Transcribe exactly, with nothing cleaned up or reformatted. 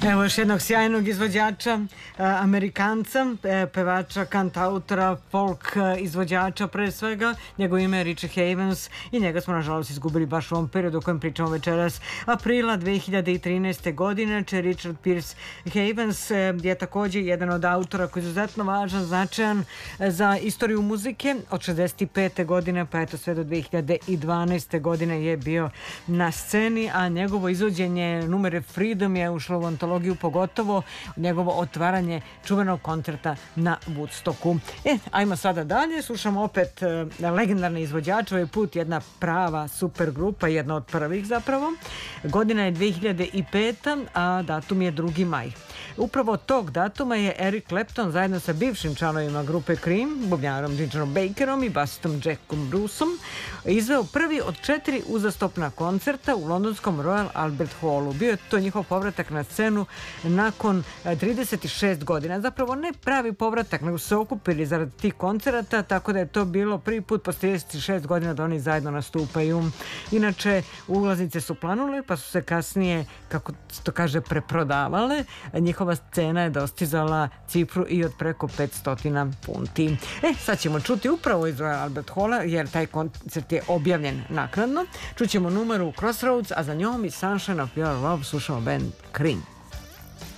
Evo još jednog sjajnog izvođača, Amerikanca, pevača, kantautora, folk izvođača pre svega. Njegovo ime je Richie Havens i njega smo nažalost izgubili baš u ovom periodu o kojem pričamo večeras. Aprila dve hiljade trinaeste. godine, če Richard Pierce Havens je također jedan od autora koji je izuzetno važan, značajan za istoriju muzike. Od šezdeset pete. godine pa eto sve do dve hiljade dvanaeste. godine je bio na sceni, a njegovo izvođenje numere Freedom je ušlo u antologiju, pogotovo njegovo otvaranje čuvenog koncerta na Woodstocku. E, ajmo sada dalje, slušamo opet uh, legendarne izvođače, ovaj put jedna prava super grupa, jedna od prvih zapravo. Godina je dve hiljade peta. a datum je drugi maj. Upravo tog datuma je Eric Clapton zajedno sa bivšim članovima grupe Cream, bubnjarom Gingerom Bakerom i basistom Jackom Bruceom, izveo prvi od četiri uzastopna koncerta u londonskom Royal Albert Hallu. Bio je to njihov povratak na scenu nakon trideset šest godina. Zapravo ne pravi povratak, nego su se okupili zarad tih koncerata, tako da je to bilo prvi put posle trideset šest godina da oni zajedno nastupaju. Inače, ulaznice su planule, pa su se kasnije, kako se to kaže, preprodavale. Njihova scena je dostizala cifru i od preko petsto funti. E, sad ćemo čuti upravo iz Royal Albert Halla, jer taj koncert je objavljen naknadno. Čućemo numeru Crossroads, a za njom i Sunshine of Your Love slušamo band Cream.